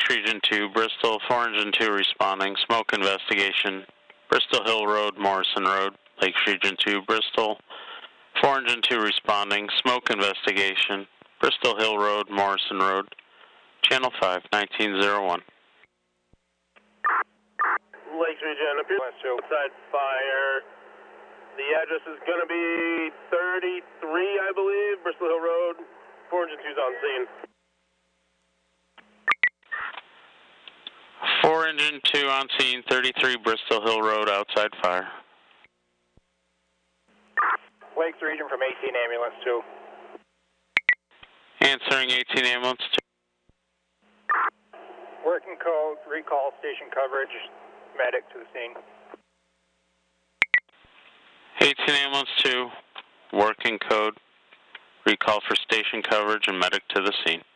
Region 2, Bristol, 4 Engine 2 responding, smoke investigation, Bristol Hill Road, Morrison Road, Lakes Region 2, Bristol, 4 Engine 2 responding, smoke investigation, Bristol Hill Road, Morrison Road, Channel 5, 1901. Lakes Region, outside fire. The address is going to be 33, I believe, Bristol Hill Road. 4 Engine 2's on scene. 4 Engine 2 on scene, 33 Bristol Hill Road, outside fire. Lakes Region from 18 Ambulance 2. Answering 18 Ambulance 2. Working code, recall station coverage, medic to the scene. 18 Ambulance 2, working code, recall for station coverage and medic to the scene.